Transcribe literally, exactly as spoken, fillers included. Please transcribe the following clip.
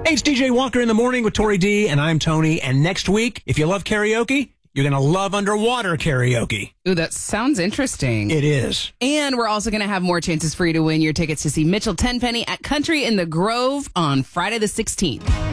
Hey, it's D J Walker in the morning with Tori D, and I'm Tony. And next week, if you love karaoke, you're going to love underwater karaoke. Ooh, that sounds interesting. It is. And we're also going to have more chances for you to win your tickets to see Mitchell Tenpenny at Country in the Grove on Friday the sixteenth.